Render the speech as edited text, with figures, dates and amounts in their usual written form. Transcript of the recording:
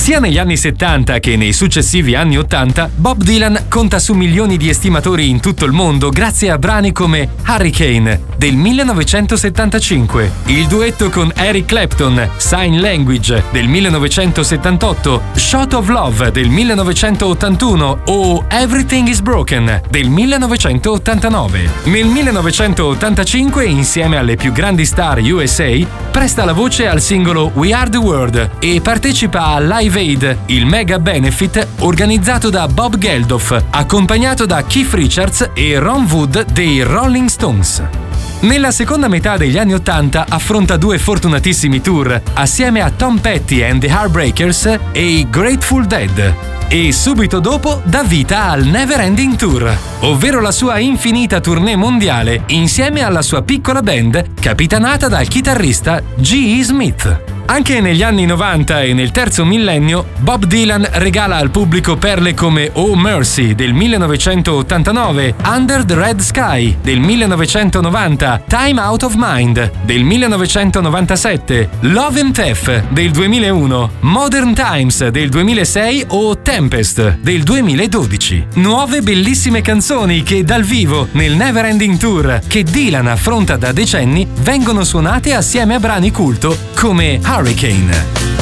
Sia negli anni 70 che nei successivi anni 80, Bob Dylan conta su milioni di estimatori in tutto il mondo grazie a brani come Hurricane del 1975, il duetto con Eric Clapton, Sign Language del 1978, Shot of Love del 1981 o Everything is Broken del 1989. Nel 1985, insieme alle più grandi star USA, presta la voce al singolo We Are the World e partecipa a Live Aid, il mega benefit organizzato da Bob Geldof, accompagnato da Keith Richards e Ron Wood dei Rolling Stones. Nella seconda metà degli anni 80 affronta due fortunatissimi tour assieme a Tom Petty and the Heartbreakers e i Grateful Dead. E subito dopo dà vita al Never Ending Tour, ovvero la sua infinita tournée mondiale insieme alla sua piccola band capitanata dal chitarrista G.E. Smith. Anche negli anni 90 e nel terzo millennio, Bob Dylan regala al pubblico perle come Oh Mercy del 1989, Under the Red Sky del 1990, Time Out of Mind del 1997, Love and Theft del 2001, Modern Times del 2006 o Tempest del 2012. Nuove bellissime canzoni che dal vivo nel Never Ending Tour che Dylan affronta da decenni vengono suonate assieme a brani culto come Hurricane.